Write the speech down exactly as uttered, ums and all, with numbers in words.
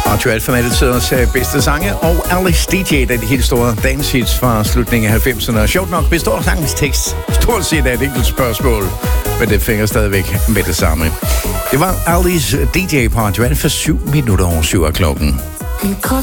Radio Alfa med tidens bedste sange, og Alice D J, der er de helt store dance hits fra slutningen af halvfemserne. Og sjovt nok består sangens tekst stort set af et enkelt spørgsmål, men det fænger stadigvæk med det samme. Det var Alice D J på Radio Alfa, syv minutter over syv af klokken.